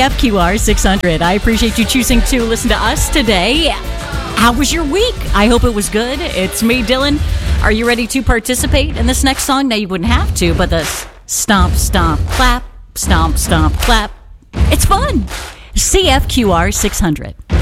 CFQR 600. I appreciate you choosing to listen to us today. How was your week? I hope it was good. It's me, Dylan. Are you ready to participate in this next song? Now, you wouldn't have to, but the stomp, stomp, clap, stomp, stomp, clap. It's fun. CFQR 600.